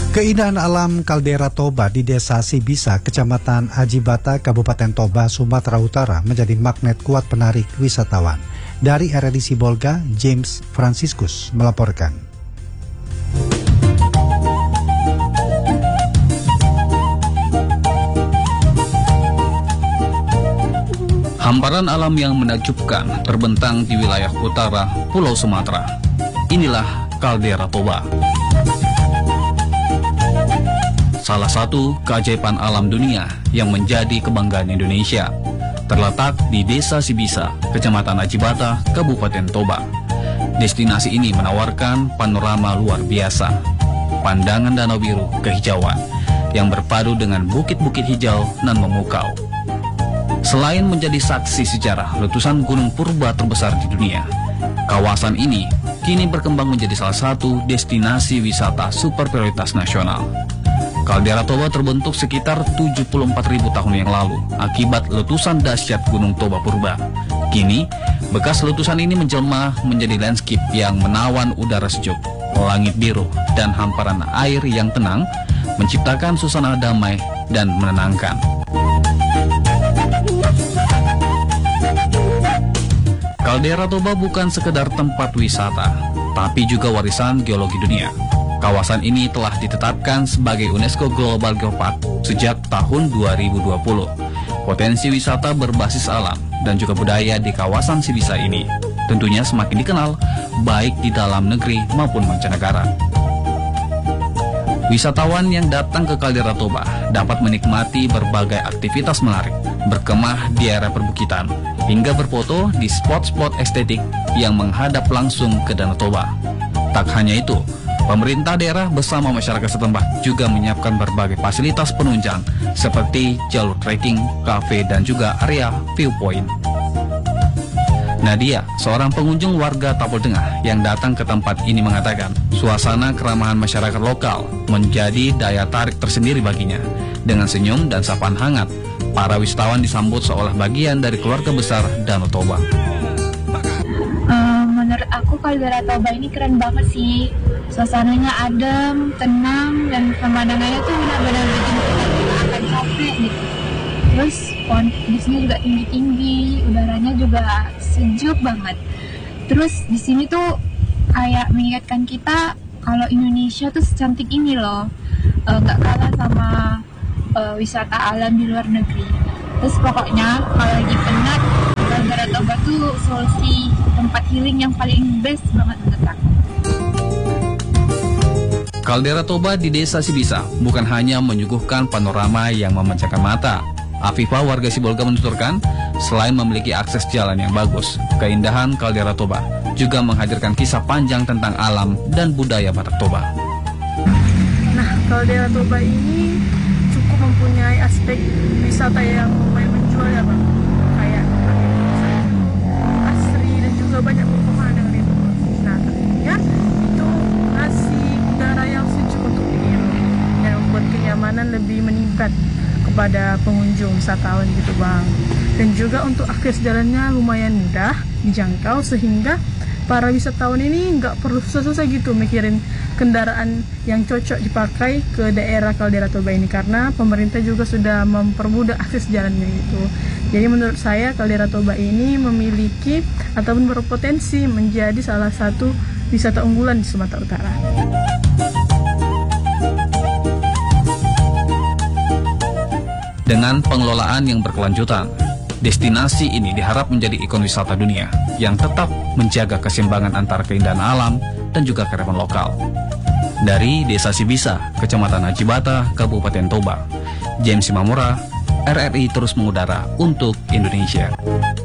Keindahan alam kaldera Toba di Desa Sibisa, Kecamatan Ajibata, Kabupaten Toba, Sumatera Utara menjadi magnet kuat penarik wisatawan. Dari RRI Sibolga, James Franciscus melaporkan. Hamparan alam yang menakjubkan terbentang di wilayah utara Pulau Sumatera. Inilah kaldera Toba. Salah satu keajaiban alam dunia yang menjadi kebanggaan Indonesia, terletak di Desa Sibisa, Kecamatan Ajibata, Kabupaten Toba. Destinasi ini menawarkan panorama luar biasa, pandangan danau biru kehijauan yang berpadu dengan bukit-bukit hijau nan memukau. Selain menjadi saksi sejarah letusan gunung purba terbesar di dunia, kawasan ini kini berkembang menjadi salah satu destinasi wisata super prioritas nasional. Kaldera Toba terbentuk sekitar 74.000 tahun yang lalu akibat letusan dahsyat Gunung Toba Purba. Kini, bekas letusan ini menjelma menjadi landscape yang menawan udara sejuk, langit biru, dan hamparan air yang tenang, menciptakan suasana damai dan menenangkan. Kaldera Toba bukan sekedar tempat wisata, tapi juga warisan geologi dunia. Kawasan ini telah ditetapkan sebagai UNESCO Global Geopark sejak tahun 2020. Potensi wisata berbasis alam dan juga budaya di kawasan Sibisa ini tentunya semakin dikenal baik di dalam negeri maupun mancanegara. Wisatawan yang datang ke Kaldera Toba dapat menikmati berbagai aktivitas menarik, berkemah di area perbukitan, hingga berfoto di spot-spot estetik yang menghadap langsung ke Danau Toba. Tak hanya itu, pemerintah daerah bersama masyarakat setempat juga menyiapkan berbagai fasilitas penunjang seperti jalur trekking, kafe, dan juga area viewpoint. Nadia, seorang pengunjung warga Tapol Tengah yang datang ke tempat ini mengatakan, suasana keramahan masyarakat lokal menjadi daya tarik tersendiri baginya. Dengan senyum dan sapaan hangat, para wisatawan disambut seolah bagian dari keluarga besar Danau Toba. Menurut aku Kaldera Toba ini keren banget sih. Suasananya adem, tenang, dan pemandangannya tuh benar-benar bikin kita akan capek gitu. Terus pohon di sini juga tinggi-tinggi, udaranya juga sejuk banget. Terus di sini tuh kayak mengingatkan kita kalau Indonesia tuh secantik ini loh, nggak kalah sama wisata alam di luar negeri. Terus pokoknya kalau lagi penat, Kaldera Toba tuh solusi tempat healing yang paling best banget menurut aku. Kaldera Toba di Desa Sibisa bukan hanya menyuguhkan panorama yang memanjakan mata. Afifah warga Sibolga menuturkan, selain memiliki akses jalan yang bagus, keindahan Kaldera Toba juga menghadirkan kisah panjang tentang alam dan budaya Batak Toba. Nah, Kaldera Toba ini cukup mempunyai aspek wisata yang lumayan menjual ya Bang. Kayak asri dan juga banyak perumahan dengan itu. Nah, tentunya itu ngasih udara yang sejuk untuk diri dan membuat kenyamanan lebih meningkat kepada pengunjung wisatawan gitu Bang. Dan juga untuk akses jalannya lumayan mudah dijangkau sehingga para wisatawan ini nggak perlu susah-susah gitu mikirin kendaraan yang cocok dipakai ke daerah Kaldera Toba ini karena pemerintah juga sudah mempermudah akses jalannya itu. Jadi menurut saya Kaldera Toba ini memiliki ataupun berpotensi menjadi salah satu wisata unggulan di Sumatera Utara. Dengan pengelolaan yang berkelanjutan, destinasi ini diharap menjadi ikon wisata dunia yang tetap menjaga keseimbangan antara keindahan alam dan juga kearifan lokal. Dari Desa Sibisa, Kecamatan Ajibata, Kabupaten Toba, James Simamura, RRI terus mengudara untuk Indonesia.